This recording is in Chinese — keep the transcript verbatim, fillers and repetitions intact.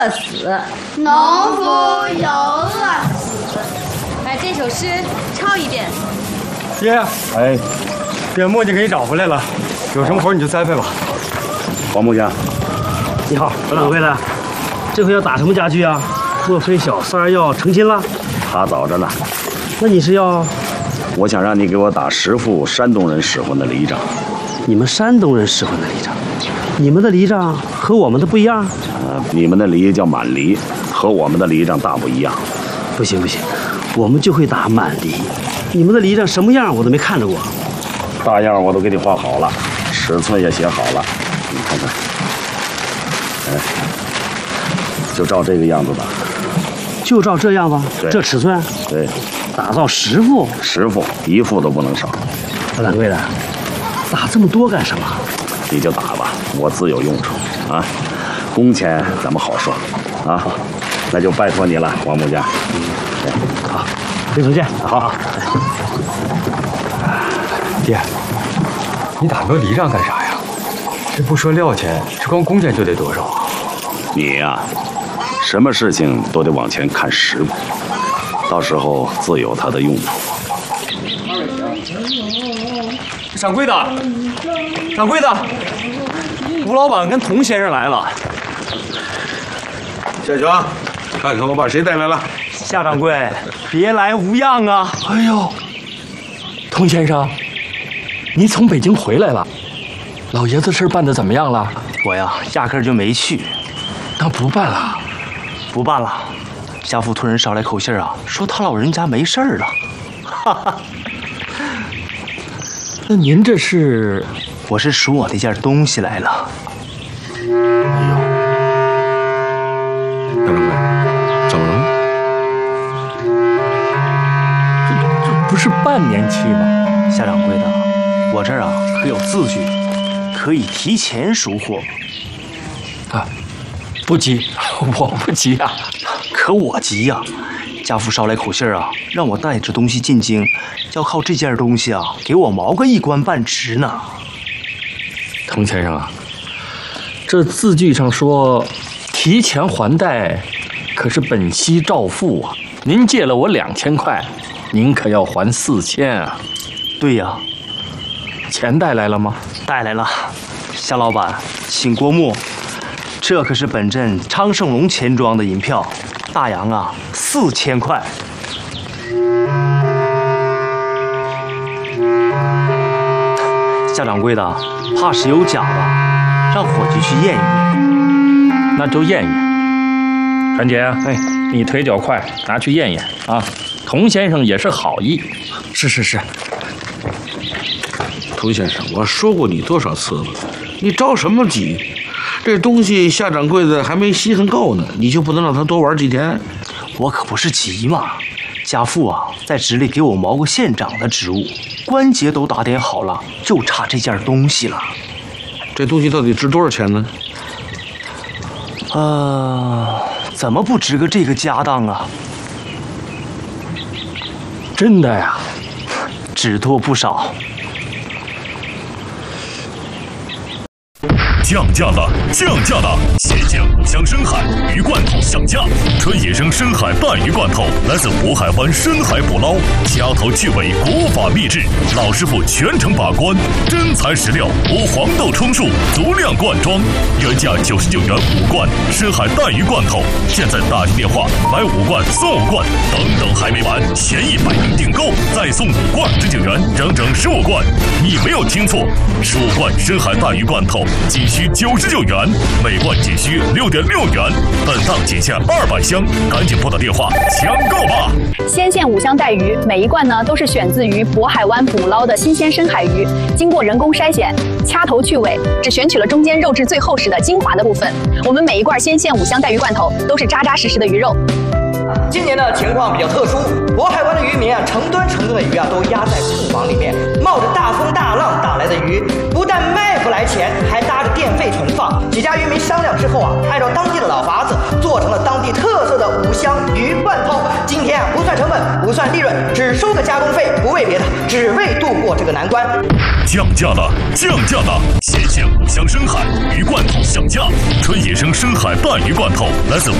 饿死， 农夫有饿死。 把这首诗抄一遍。 爹， 哎， 这磨叽给你找回来了，有什么活你就栽培吧。 黄木匠， 你好，老掌柜的，这回要打什么家具啊？莫非小三儿要成亲了？ 他早着呢。 那你是要？ 我想让你给我打十副山东人使唤的犁杖。 你们山东人使唤的犁杖，你们的犁杖和我们的不一样？ 呃，你们的犁叫满犁，和我们的犁杖大不一样。 不行不行，我们就会打满犁。你们的犁杖什么样我都没看着过。 大样我都给你画好了，尺寸也写好了，你看看。哎，就照这个样子吧。 就照这样吧？这尺寸？ 对。 打造十副？ 十副，一副都不能少。 老掌柜的，打这么多干什么？ 你就打吧，我自有用处啊。工钱咱们好说啊。那就拜托你了，王木匠。 嗯，好，回头见。 好。 爹，你打那么多犁杖干啥呀？这不说料钱，这光工钱就得多少啊？ 你呀、啊，什么事情都得往前看十步，到时候自有它的用处。 掌柜的，掌柜的，吴老板跟童先生来了。 小熊，看看我把谁带来了。 夏掌柜，别来无恙啊！ 哎呦，童先生，你从北京回来了？老爷子事办得怎么样了？ 我呀，压根儿就没去。 那不办了？ 不办了。家父突然捎来口信啊，说他老人家没事儿了。哈哈。 那您这是？ 我是赎我那件东西来了。 哎呦，夏掌柜，怎么了？ 这这不是半年期吗？ 夏掌柜的，我这儿啊可有字据，可以提前赎货。 啊，不急，我不急啊。 可我急呀、啊！家父捎来口信啊，让我带着东西进京，要靠这件东西啊，给我毛个一官半职呢。 童先生啊，这字据上说提前还贷，可是本息照付啊。您借了我两千块，您可要还四千啊。 对呀， 钱带来了吗？ 带来了。夏老板，请过目，这可是本镇昌盛隆钱庄的银票，大洋啊，四千块。夏掌柜的，怕是有假吧？让伙计去验一验。 那就验验。传杰， 哎， 你腿脚快，拿去验验啊。童先生也是好意。 是是是。 童先生，我说过你多少次了，你着什么急？这东西夏掌柜的还没稀罕够呢，你就不能让他多玩几天？ 我可不是急嘛，家父啊，在职里给我毛个县长的职务，关节都打点好了，就差这件东西了。 这东西到底值多少钱呢？ 呃，怎么不值个这个家当啊？ 真的呀， 只多不少。 降价了，降价了！新鲜五香深海鱼罐头上架，纯野生深海带鱼罐头来自渤海湾深海捕捞，掐头去尾，国法秘制，老师傅全程把关，真材实料，无黄豆充数，足量灌装，原价九十九元五罐深海带鱼罐头，现在打进电话买五罐送五罐，等等还没完，前一百名订购再送五罐十九元，整整十五罐，你没有听错，十五罐深海带鱼罐头仅需九十九元，每罐仅需六点六元，本档仅限二百箱，赶紧拨打电话抢购吧！ 鲜馅五香带鱼，每一罐呢都是选自于渤海湾捕捞的新鲜深海鱼，经过人工筛选，掐头去尾，只选取了中间肉质最厚实的精华的部分。我们每一罐鲜馅五香带鱼罐头都是扎扎实实的鱼肉。 今年的情况比较特殊，渤海湾的渔民啊，成吨成吨的鱼啊都压在库房里面，冒着大风大浪打来的鱼，不但卖不来钱，还搭着电费存放。几家渔民商量之后啊，按照当地的老法子，做成了当地特色的五香鱼罐头。今天啊，不算成本，不算利润，只收个加工费，不为别的，只为度过这个难关。 降价了，降价了！新鲜五香深海鱼罐头上架，纯野生深海鲅鱼罐头来自。